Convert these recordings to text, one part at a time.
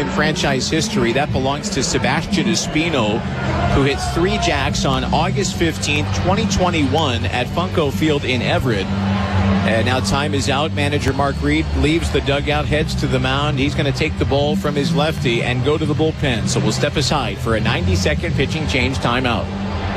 in franchise history. That belongs to Sebastian Espino, who hit 3 jacks on August 15th, 2021 at Funko Field in Everett. And now time is out. Manager Mark Reed leaves the dugout, heads to the mound. He's going to take the ball from his lefty and go to the bullpen. So we'll step aside for a 90-second pitching change timeout.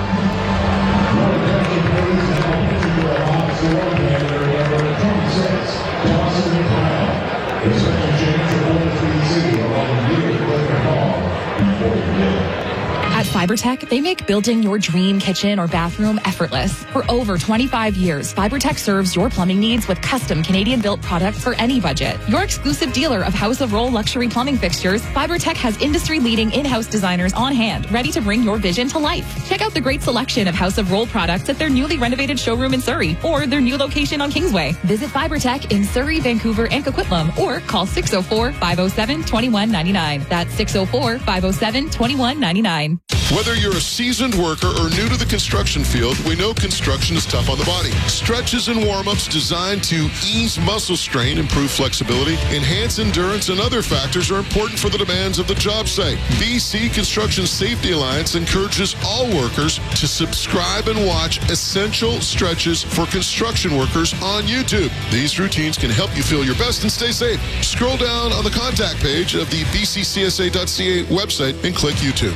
At Fibertech, they make building your dream kitchen or bathroom effortless. For over 25 years, Fibertech serves your plumbing needs with custom Canadian-built products for any budget. Your exclusive dealer of House of Roll luxury plumbing fixtures, Fibertech has industry-leading in-house designers on hand, ready to bring your vision to life. Check out the great selection of House of Roll products at their newly renovated showroom in Surrey or their new location on Kingsway. Visit Fibertech in Surrey, Vancouver, and Coquitlam, or call 604-507-2199. That's 604-507-2199. Whether you're a seasoned worker or new to the construction field, we know construction is tough on the body. Stretches and warm-ups designed to ease muscle strain, improve flexibility, enhance endurance, and other factors are important for the demands of the job site. BC Construction Safety Alliance encourages all workers to subscribe and watch essential stretches for construction workers on YouTube. These routines can help you feel your best and stay safe. Scroll down on the contact page of the bccsa.ca website and click YouTube.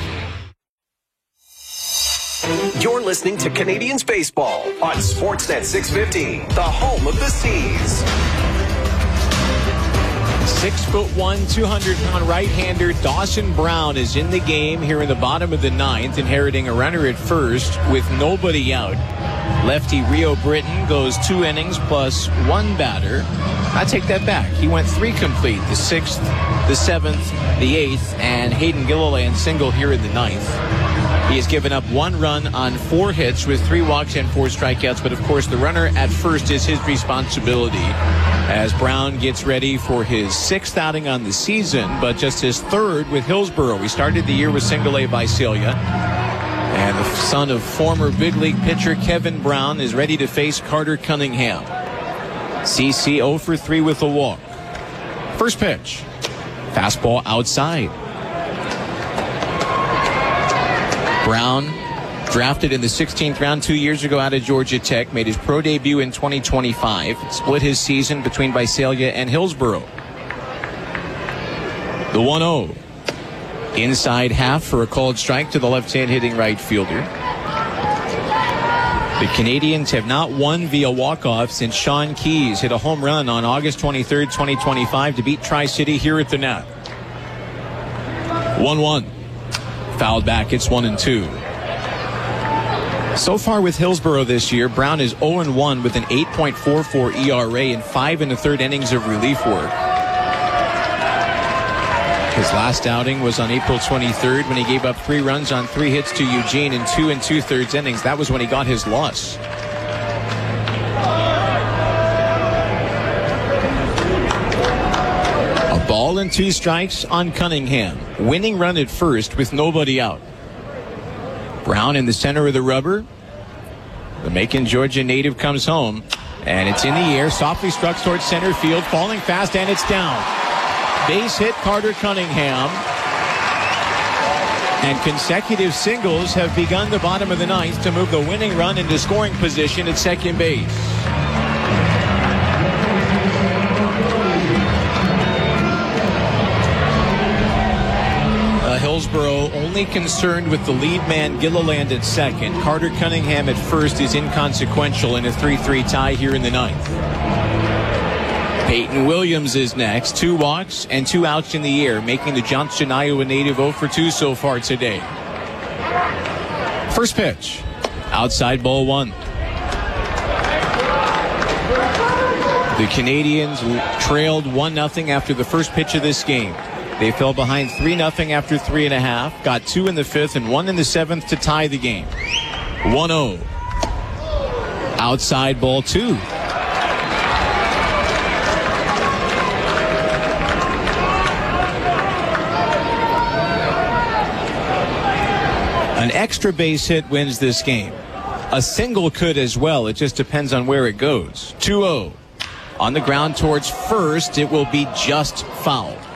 You're listening to Canadians Baseball on Sportsnet 650, the home of the Seas. 6'1", 200-pound right-hander Dawson Brown is in the game here in the bottom of the ninth, inheriting a runner at first with nobody out. Lefty Rio Britton goes 2 innings plus 1 batter. I take that back. He went 3 complete, the 6th, the 7th, the 8th, and Hayden Gilliland single here in the ninth. He has given up 1 run on 4 hits with 3 walks and 4 strikeouts. But, of course, the runner at first is his responsibility as Brown gets ready for his 6th outing on the season, but just his 3rd with Hillsborough. He started the year with single-A Visalia. And the son of former big league pitcher Kevin Brown is ready to face Carter Cunningham. CC 0 for 3 with a walk. First pitch. Fastball outside. Brown, drafted in the 16th round 2 years ago out of Georgia Tech, made his pro debut in 2025, split his season between Visalia and Hillsborough. The 1-0. Inside half for a called strike to the left-hand hitting right fielder. The Canadians have not won via walk-off since Sean Keyes hit a home run on August 23rd, 2025 to beat Tri-City here at the net. 1-1. Fouled back, it's 1-2. So far with Hillsborough this year, Brown is 0-1 with an 8.44 ERA and 5 1/3 innings of relief work. His last outing was on April 23rd when he gave up 3 runs on 3 hits to Eugene in 2 2/3 innings. That was when he got his loss. A ball and 2 strikes on Cunningham. Winning run at first with nobody out. Brown in the center of the rubber. The Macon, Georgia native comes home. And it's in the air, softly struck towards center field, falling fast, and it's down. Base hit Carter Cunningham. And consecutive singles have begun the bottom of the ninth to move the winning run into scoring position at second base. Hillsborough only concerned with the lead man Gilliland at second. Carter Cunningham at first is inconsequential in a 3-3 tie here in the ninth. Peyton Williams is next. 2 walks and 2 outs in the air, making the Johnston, Iowa native 0 for 2 so far today. First pitch. Outside ball 1. The Canadians trailed 1-0 after the first pitch of this game. They fell behind 3-0 after 3.5, got 2 in the 5th and 1 in the 7th to tie the game. 1-0. Outside ball 2. An extra base hit wins this game. A single could as well. It just depends on where it goes. 2-0. On the ground towards first, it will be just foul.